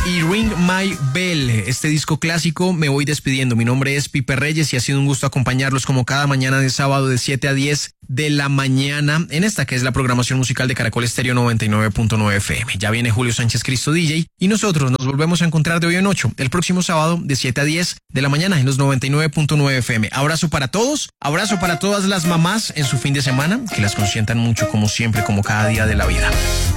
y Ring My Bell. Este disco clásico me voy despidiendo. Mi nombre es Pipe Reyes y ha sido un gusto acompañarlos como cada mañana de sábado de 7 a 10 de la mañana en esta que es la programación musical de Caracol Estéreo 99.9 FM. Ya viene Julio Sánchez Cristo DJ y nosotros nos volvemos a encontrar de hoy en 8 el próximo sábado de 7 a 10 de la mañana en los 99.9 FM. Abrazo para todos, abrazo para todas las mamás en su fin de semana, que las consientan mucho como siempre, como cada día de la vida.